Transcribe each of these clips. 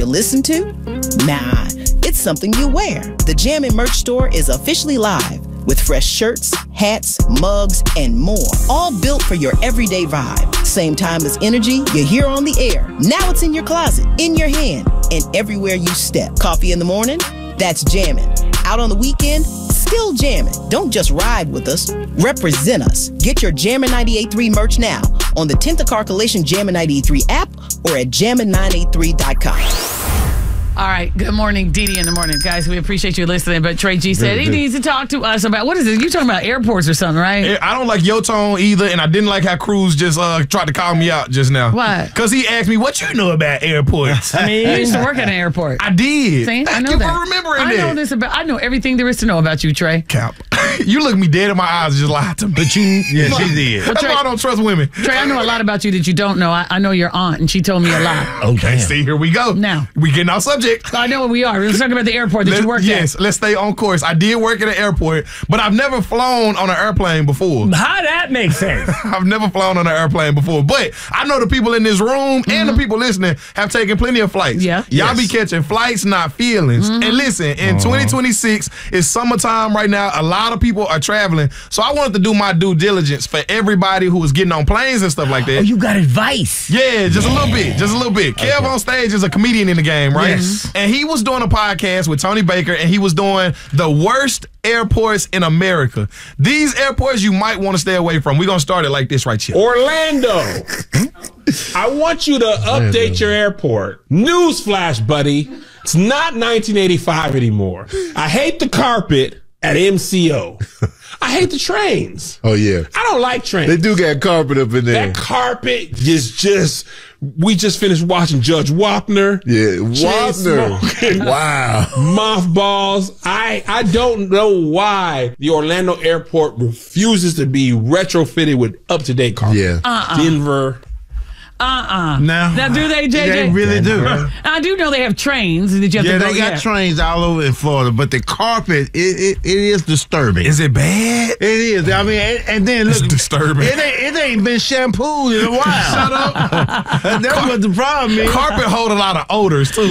listen to? Nah, it's something you wear. The Jammin' merch store is officially live with fresh shirts, hats, mugs, and more. All built for your everyday vibe. Same time as energy you hear on the air. Now it's in your closet, in your hand, and everywhere you step. Coffee in the morning? That's Jammin'. Out on the weekend? Still jammin'. Don't just ride with us. Represent us. Get your Jammin' 98.3 merch now on the 10th of Car Collision Jammin' 98.3 app or at jammin983.com. All right. Good morning, Didi in the morning. Guys, we appreciate you listening. But Trey G said he needs to talk to us about, what is it? You talking about airports or something, right? I don't like your tone either, and I didn't like how Cruz just tried to call me out just now. Why? Because he asked me, what you know about airports? I mean, you used to work at an airport. I did. See? Thank you for remembering that. I know everything there is to know about you, Trey. Cap. You look me dead in my eyes and just lied to me. But she did. That's why I don't trust women. Trey, I know a lot about you that you don't know. I know your aunt, and she told me a lot. Okay, see, here we go. Now. We getting off subject. I know what we are. Let's talk about the airport that you worked at. Yes, let's stay on course. I did work at an airport, but I've never flown on an airplane before. How that makes sense? I've never flown on an airplane before, but I know the people in this room and the people listening have taken plenty of flights. Yeah. Y'all be catching flights, not feelings. And listen, in 2026, it's summertime right now. A lot of people are traveling. So I wanted to do my due diligence for everybody who was getting on planes and stuff like that. Oh, you got advice. Yeah, just a little bit. Just a little bit. Kev on stage is a comedian in the game, right? Yes. And he was doing a podcast with Tony Baker, and he was doing the worst airports in America. These airports you might want to stay away from. We're going to start it like this right here. Orlando. I want you to update your airport. Newsflash, buddy. It's not 1985 anymore. I hate the carpet at MCO. I hate the trains. Oh, yeah. I don't like trains. They do got carpet up in there. That carpet is just, we just finished watching Judge Wapner. Yeah, Wapner. Wow. Mothballs. I don't know why the Orlando airport refuses to be retrofitted with up-to-date carpet. Yeah. Denver. Now, do they, JJ? They really do. I do know they have trains that you have to go. They got trains all over in Florida, but the carpet, it is disturbing. Is it bad? It is. I mean, and then look, It's disturbing. It ain't been shampooed in a while. Shut up. That's what the problem is. Carpet hold a lot of odors, too.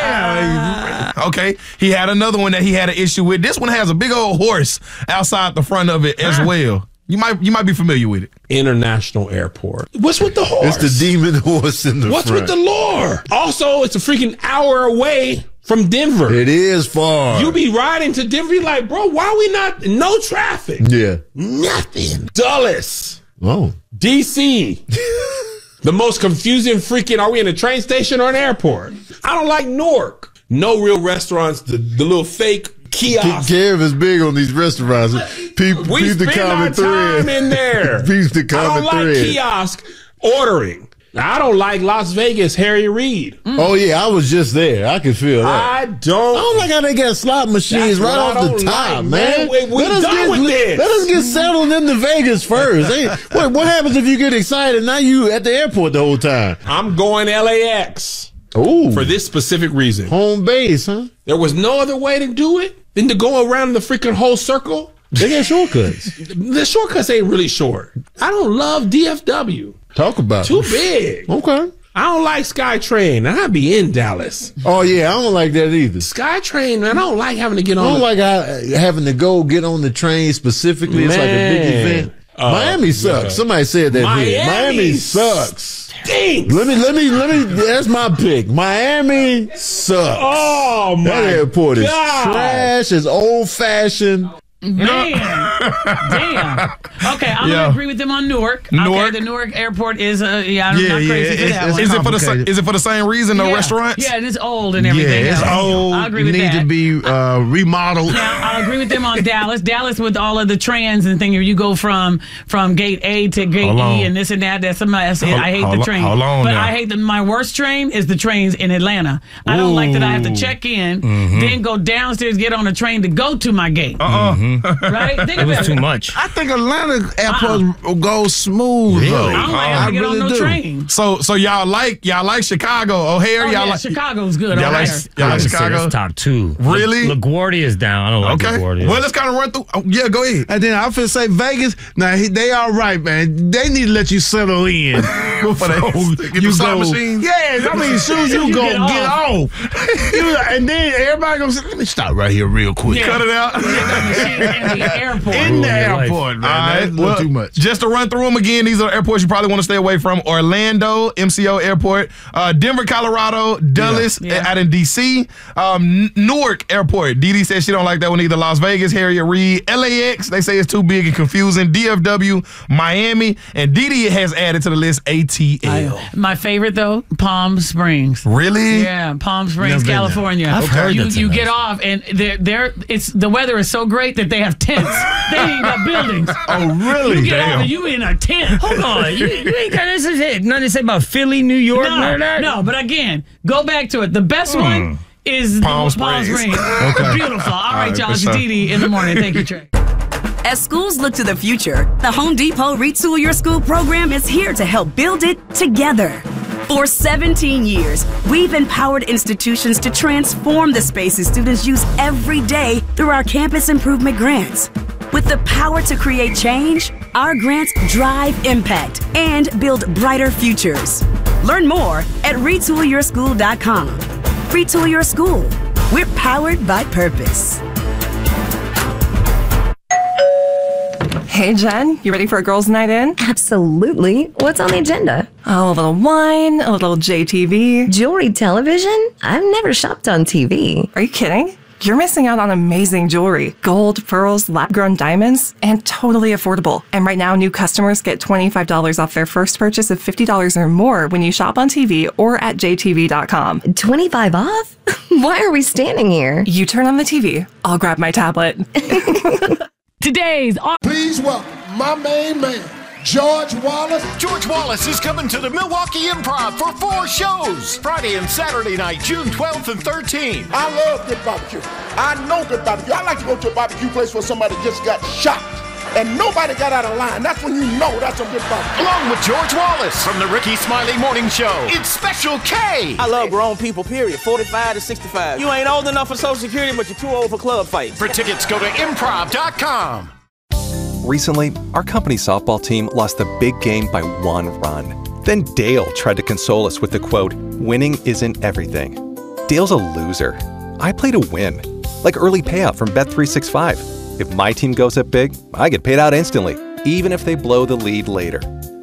Yeah. Okay. He had another one that he had an issue with. This one has a big old horse outside the front of it as well. You might be familiar with it. International Airport. What's with the horse? It's the demon horse in the What's front. with the lure? Also, it's a freaking hour away from Denver. It is far. You be riding to Denver, you're like, bro, why we not? No traffic. Yeah. Nothing. Dulles. Oh. DC. The most confusing freaking, are we in a train station or an airport? I don't like Newark. No real restaurants, the little fake kiosk. Kev is big on these restaurants. We Peep the spend our common thread. time in there. Peep the I common don't like thread. kiosk ordering. I don't like Las Vegas, Harry Reid. Oh, yeah, I was just there. I can feel that. I don't like how they got slot machines That's right what I off the don't top, like, man. man. We done with this. Let us get settled into Vegas first. What happens if you get excited? Now you at the airport the whole time. I'm going LAX. Oh, For this specific reason. home base, huh? There was no other way to do it than to go around the freaking whole circle. They got shortcuts. The shortcuts ain't really short. I don't love DFW. Talk about Too it. big. Okay. I don't like SkyTrain, and I be in Dallas. Oh, yeah, I don't like that either. SkyTrain, man, I don't like having to get I on. don't like having to go get on the train specifically. It's like a big Man. event. Miami sucks. yeah. Somebody said that. here. Miami sucks. Stinks. Let me. That's my pick. Miami sucks. Oh my That airport is God. trash. It's old fashioned. Man. Damn. Okay, I'm going to agree with them on Newark. Newark. Okay, the Newark airport is, I'm not crazy for that one. Is it for the same reason, the restaurants? Yeah, and it's old and everything. Yeah, it's else. old. I agree It with needs that. to be remodeled. Now, I agree with them on Dallas. Dallas with all of the trans and thing. You go from gate A to gate Hold on. E and this and that. That's somebody else. I hate the train. hold on but now. I hate my worst train is the trains in Atlanta. I don't like that I have to check in, then go downstairs, get on a train to go to my gate. Right? Think was too much. I think Atlanta airports go smooth Really? though. I don't like to get on no train. So y'all like Chicago, O'Hare? Oh, y'all yeah, like Chicago's good. Y'all like, O'Hare. y'all like I would say Chicago? that's top 2. Really? LaGuardia's down. I don't like Okay. LaGuardia. Well, let's kind of run through. Oh, yeah, go ahead. And then I feel say Vegas. Now they all right, man. They need to let you settle in. For that, get the slot machines. Yeah, I mean, as soon as you go get off, and then everybody gonna say, "Let me stop right here real quick." Cut it out. Get the machine in the airport. In the Life. airport, man. All right, That's a little too much. Just to run through them again, these are airports you probably want to stay away from. Orlando, MCO Airport. Denver, Colorado. Dulles, out in D.C. Newark Airport. Dee says she don't like that one either. Las Vegas, Harriet Reid. LAX, they say it's too big and confusing. DFW, Miami. And Dee has added to the list ATL. My favorite though, Palm Springs. Really? Yeah, Palm Springs, Never been there. California. I've heard that's you nice. get off and it's the weather is so great that they have tents. They ain't got buildings. Oh, really? You get off and you in a tent. Hold on. You ain't got nothing to say about Philly, New York, none of that? No, but again, go back to it. The best one is Palm Palm Springs. Springs. Beautiful. All right, y'all. It's for sure. Dee in the morning. Thank you, Trey. As schools look to the future, the Home Depot Retool Your School program is here to help build it together. For 17 years, we've empowered institutions to transform the spaces students use every day through our campus improvement grants. With the power to create change, our grants drive impact and build brighter futures. Learn more at retoolyourschool.com. Retool Your School. We're powered by purpose. Hey, Jen, you ready for a girls' night in? Absolutely. What's on the agenda? Oh, a little wine, a little JTV. Jewelry television? I've never shopped on TV. Are you kidding? You're missing out on amazing jewelry. Gold, pearls, lab-grown diamonds, and totally affordable. And right now, new customers get $25 off their first purchase of $50 or more when you shop on TV or at jtv.com. 25 off? Why are we standing here? You turn on the TV, I'll grab my tablet. Today's Please welcome my main man, George Wallace. George Wallace is coming to the Milwaukee Improv for 4 shows. Friday and Saturday night, June 12th and 13th. I love good barbecue. I know good barbecue. I like to go to a barbecue place where somebody just got shot and nobody got out of line. That's when you know that's a good barbecue. Along with George Wallace from the Ricky Smiley Morning Show, it's Special K. I love grown people, period. 45 to 65. You ain't old enough for Social Security, but you're too old for club fights. For tickets, go to improv.com. Recently, our company's softball team lost the big game by 1 run. Then Dale tried to console us with the quote, "Winning isn't everything." Dale's a loser. I play to win. Like early payout from Bet365. If my team goes up big, I get paid out instantly, even if they blow the lead later.